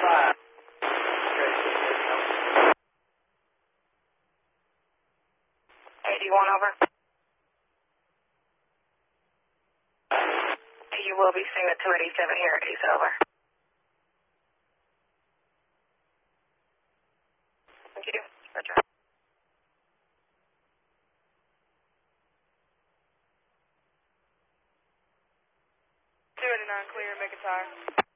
81 over. You will be seeing the 287 here at East over. Thank you. Roger. 289 clear, make a tire.